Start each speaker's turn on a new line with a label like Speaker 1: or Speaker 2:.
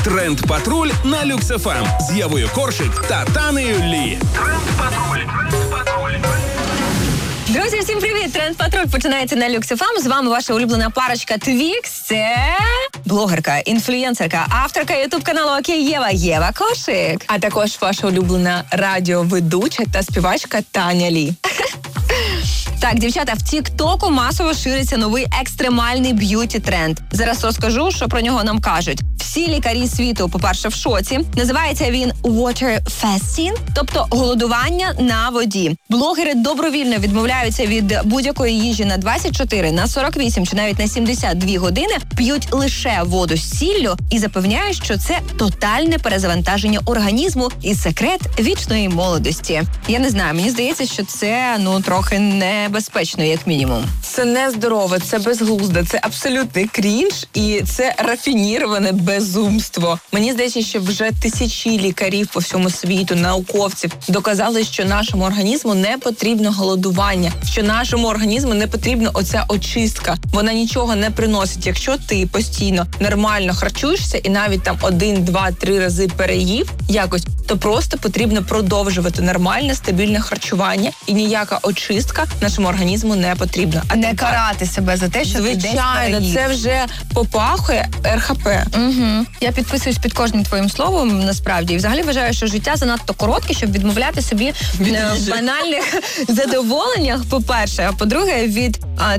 Speaker 1: Тренд-патруль на Люкс ФМ з Євою Коршик та Танею Лі.
Speaker 2: Друзі, всім привіт! Тренд-патруль починається на Люкс ФМ. З вами ваша улюблена парочка Твікс. Це блогерка, інфлюенсерка, авторка ютуб-каналу «Окей Єва» Єва Коршик.
Speaker 3: А також ваша улюблена радіоведуча та співачка Таня Лі.
Speaker 2: Так, дівчата, в Тік-Току масово шириться новий екстремальний б'юті-тренд. Зараз розкажу, що про нього нам кажуть. Всі лікарі світу, по-перше, в шоці. Називається він water fasting, тобто голодування на воді. Блогери добровільно відмовляються від будь-якої їжі на 24, на 48 чи навіть на 72 години, п'ють лише воду з сіллю і запевняють, що це тотальне перезавантаження організму і секрет вічної молодості. Я не знаю, мені здається, що це, трохи небезпечно, як мінімум.
Speaker 3: Це нездорове, це безглуздо, це абсолютний крінж і це рафініроване безумство. Мені здається, що вже тисячі лікарів по всьому світу, науковців доказали, що нашому організму не потрібно голодування, що нашому організму не потрібна оця очистка. Вона нічого не приносить. Якщо ти постійно нормально харчуєшся і навіть там 1, 2, 3 рази переїв якось, то просто потрібно продовжувати нормальне, стабільне харчування і ніяка очистка нашому організму не потрібна. А
Speaker 2: Не карати себе за те, що ти десь
Speaker 3: звичайно,
Speaker 2: переїв.
Speaker 3: це вже попахує РХП.
Speaker 2: Угу. Я підписуюсь під кожним твоїм словом, насправді. І взагалі вважаю, що життя занадто коротке, щоб відмовляти собі в банальних задоволеннях, по-перше. А по-друге, від